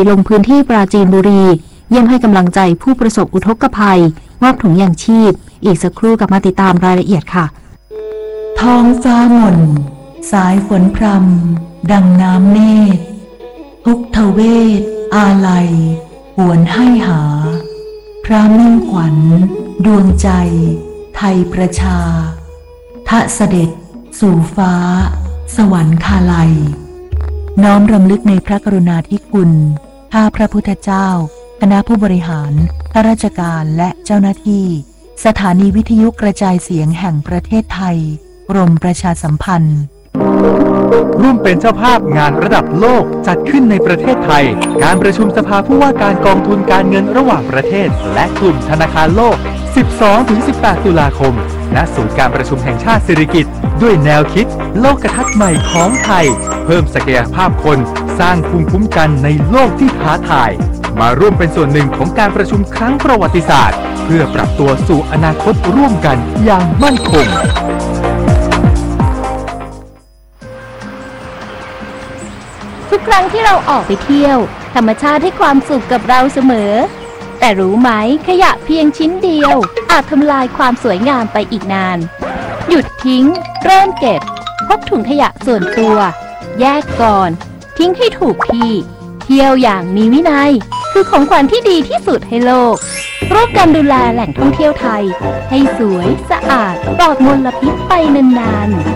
ลงพื้นที่ปราจีนบุรีเยี่ยมให้กำลังใจผู้ประสบอุทกภัยมอบถุงยางชีพอีกสักครู่กลับมาติดตามรายละเอียดค่ะท้องฟ้าหม่นสายฝนพรำดังน้ำเนตรทุกทเวศอาลัยหวนให้หาพระมิ่งขวัญดวงใจไทยประชาทะเสด็จสู่ฟ้าสวรรคาลัยน้อมรำลึกในพระกรุณาธิคุณข้าพระพุทธเจ้าคณะผู้บริหารข้าราชการและเจ้าหน้าที่สถานีวิทยุกระจายเสียงแห่งประเทศไทยกรมประชาสัมพันธ์ร่วมเป็นเจ้าภาพงานระดับโลกจัดขึ้นในประเทศไทยการประชุมสภาผู้ว่าการกองทุนการเงินระหว่างประเทศและกลุ่มธนาคารโลก 12-18 ตุลาคมณศูนย์การประชุมแห่งชาติสิริกิติ์ด้วยแนวคิดโลกทัศน์ใหม่ของไทยเพิ่มศักยภาพคนสร้างภูมิคุ้มกันในโลกที่ท้าทายมาร่วมเป็นส่วนหนึ่งของการประชุมครั้งประวัติศาสตร์เพื่อปรับตัวสู่อนาคตร่วมกันอย่างมั่นคงทุกครั้งที่เราออกไปเที่ยวธรรมชาติให้ความสุขกับเราเสมอแต่รู้ไหมขยะเพียงชิ้นเดียวอาจทำลายความสวยงามไปอีกนานหยุดทิ้งเริ่มเก็บพกถุงขยะส่วนตัวแยกก่อนทิ้งให้ถูกที่เที่ยวอย่างมีวินัยคือของขวัญที่ดีที่สุดให้โลกร่วมกันดูแลแหล่งท่องเที่ยวไทยให้สวยสะอาดปลอดมลพิษไปนานๆ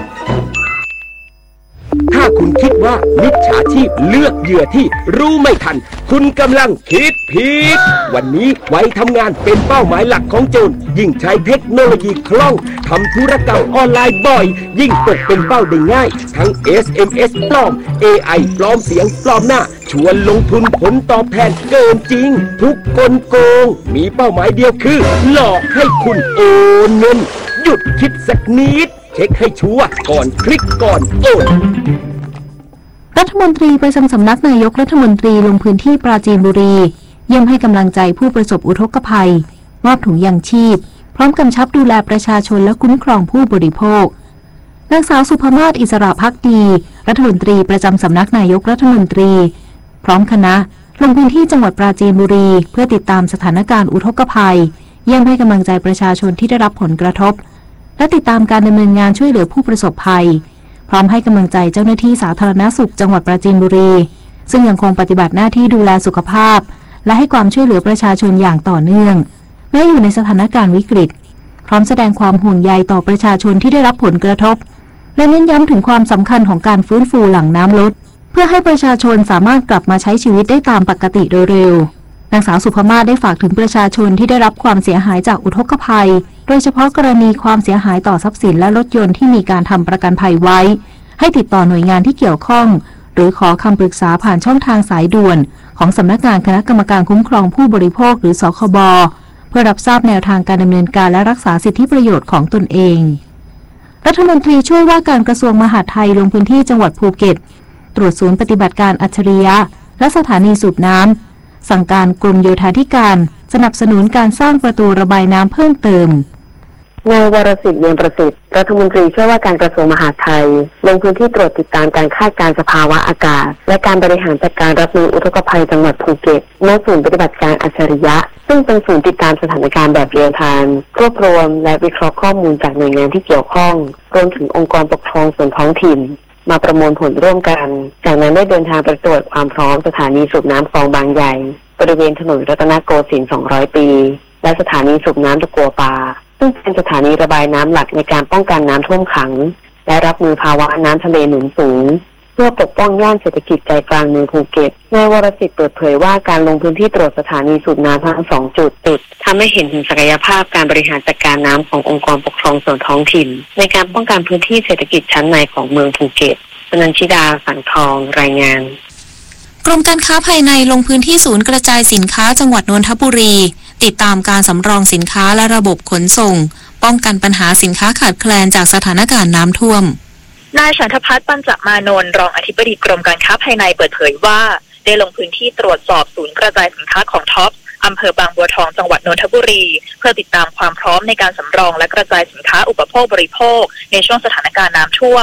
ถ้าคุณคิดว่ามิจฉาชีพเลือกเหยื่อที่รู้ไม่ทันคุณกำลังคิดผิดวันนี้ไว้ทำงานเป็นเป้าหมายหลักของโจรยิ่งใช้เทคโนโลยีคล่องทำธุรกรรมออนไลน์บ่อยยิ่งตกเป็นเป้าได้ง่ายทั้ง SMS ปลอม AI ปลอมเสียงปลอมหน้าชวนลงทุนผลตอบแทนเกินจริงทุกกลโกงมีเป้าหมายเดียวคือหลอกให้คุณโอนเงินหยุดคิดสักนิดเช็คให้ชัวร์ก่อนคลิกก่อนโอนรัฐมนตรีประจำสำนักนายกรัฐมนตรีลงพื้นที่ปราจีนบุรีเยี่ยมให้กำลังใจผู้ประสบอุทกภัยมอบถุงยางชีพพร้อมกำชับดูแลประชาชนและคุ้มครองผู้บริโภคนางสาวสุภมาศอิสระภักดีรัฐมนตรีประจำสำนักนายกรัฐมนตรีพร้อมคณะลงพื้นที่จังหวัดปราจีนบุรีเพื่อติดตามสถานการณ์อุทกภัยเยี่ยมให้กำลังใจประชาชนที่ได้รับผลกระทบและติดตามการดำเนินงานช่วยเหลือผู้ประสบภัยพร้อมให้กำลังใจเจ้าหน้าที่สาธารณสุขจังหวัดปราจีนบุรีซึ่งยังคงปฏิบัติหน้าที่ดูแลสุขภาพและให้ความช่วยเหลือประชาชนอย่างต่อเนื่องแม้อยู่ในสถานการณ์วิกฤตพร้อมแสดงความห่วงใยต่อประชาชนที่ได้รับผลกระทบและเน้นย้ำถึงความสำคัญของการฟื้นฟูหลังน้ำลดเพื่อให้ประชาชนสามารถกลับมาใช้ชีวิตได้ตามปกติโดยเร็วนางสาวสุภมาศได้ฝากถึงประชาชนที่ได้รับความเสียหายจากอุทกภัยโดยเฉพาะกรณีความเสียหายต่อทรัพย์สินและรถยนต์ที่มีการทำประกันภัยไว้ให้ติดต่อหน่วยงานที่เกี่ยวข้องหรือขอคำปรึกษาผ่านช่องทางสายด่วนของสำนักงานคณะกรรมการคุ้มครองผู้บริโภคหรือสคบเพื่อรับทราบแนวทางการดำเนินการและรักษาสิทธิประโยชน์ของตนเองรัฐมนตรีช่วยว่าการกระทรวงมหาดไทยลงพื้นที่จังหวัดภูเก็ตตรวจศูนย์ปฏิบัติการอัจฉริยะและสถานีสูบน้ำสั่งการกรมโยธาธิการสนับสนุนการสร้างประตูระบายน้ำเพิ่มเติมนายวรสิทธิ์เนียมประสิทธิ์รัฐมนตรีช่วยว่าการกระทรวงมหาดไทยลงพื้นที่ตรวจติดตามการคาดการณ์สภาวะอากาศและการบริหารจัดการรับมืออุทกภัยจังหวัดภูเก็ตณศูนย์ปฏิบัติการอัจฉริยะซึ่งเป็นศูนย์ติดตามสถานการณ์แบบเรียลไทม์รวบรวมและวิเคราะห์ข้อมูลจากหน่วยงานที่เกี่ยวข้องรวมถึงองค์กรปกครองส่วนท้องถิ่นมาประมวลผลร่วมกันจากนั้นได้เดินทางไปตรวจความพร้อมสถานีสูบน้ำคลองบางใหญ่บริเวณถนนรัตนโกสินทร์200 ปีและสถานีสูบน้ำตะกัวป่าซึ่งเป็นสถานีระบายน้ำหลักในการป้องกันน้ำท่วมขังและรับมือภาวะน้ำทะเลหนุนสูงเพื่อปกป้องย่านเศรษฐกิจใจกลางเมืองภูเก็ตนายวรสิทธิ์เปิดเผยว่าการลงพื้นที่ตรวจสถานีสูบน้ำทั้ง2 จุดทำให้เห็นถึงศักยภาพการบริหารจัดการน้ำขององค์กรปกครองส่วนท้องถิ่นในการป้องกันพื้นที่เศรษฐกิจชั้นในของเมืองภูเก็ตชนัญชิดาสังทองรายงานกรมการค้าภายในลงพื้นที่ศูนย์กระจายสินค้าจังหวัดนนทบุรีติดตามการสำรองสินค้าและระบบขนส่งป้องกันปัญหาสินค้าขาดแคลนจากสถานการณ์น้ำท่วมนายฉันทพัฒน์ปัญจมานนท์รองอธิบดีกรมการค้าภายในเปิดเผยว่าได้ลงพื้นที่ตรวจสอบศูนย์กระจายสินค้าของท็อปอำเภอบางบัวทองจังหวัดนนทบุรีเพื่อติดตามความพร้อมในการสำรองและกระจายสินค้าอุปโภคบริโภคในช่วงสถานการณ์น้ำท่วม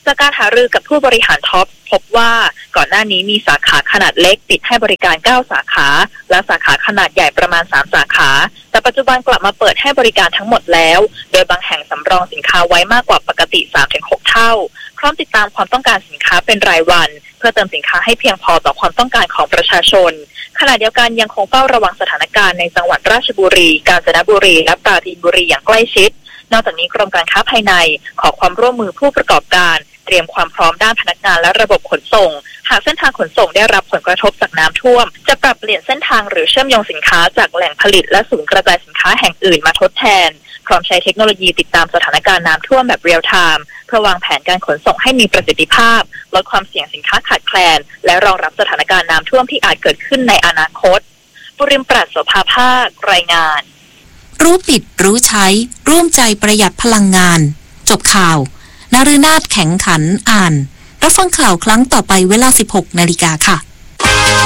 จากการหารือกับผู้บริหารท็อปพบว่าก่อนหน้านี้มีสาขาขนาดเล็กปิดให้บริการ9สาขาและสาขาขนาดใหญ่ประมาณ3สาขาแต่ปัจจุบันกลับมาเปิดให้บริการทั้งหมดแล้วโดยบางแห่งสำรองสินค้าไว้มากกว่าปกติ 3-6 เท่าพร้อมติดตามความต้องการสินค้าเป็นรายวันเพื่อเติมสินค้าให้เพียงพอต่อความต้องการของประชาชนขณะเดียวกันยังคงเฝ้าระวังสถานการณ์ในจังหวัดราชบุรีกาญจนบุรีและปราจีนบุรีอย่างใกล้ชิดนอกจากนี้กรมการค้าภายในขอความร่วมมือผู้ประกอบการเตรียมความพร้อมด้านพนักงานและระบบขนส่งหากเส้นทางขนส่งได้รับผลกระทบจากน้ำท่วมจะปรับเปลี่ยนเส้นทางหรือเชื่อมโยงสินค้าจากแหล่งผลิตและศูนย์กระจายสินค้าแห่งอื่นมาทดแทนพร้อมใช้เทคโนโลยีติดตามสถานการณ์น้ำท่วมแบบเรียลไทม์เพื่อวางแผนการขนส่งให้มีประสิทธิภาพลดความเสี่ยงสินค้าขาดแคลนและรองรับสถานการณ์น้ำท่วมที่อาจเกิดขึ้นในอนาคตปุริมปรัชโสภาภาครายงานรู้ปิดรู้ใช้ร่วมใจประหยัดพลังงานจบข่าวนฤนาถแข็งขันอ่านรับฟังข่าวครั้งต่อไปเวลา 16 นาฬิกาค่ะ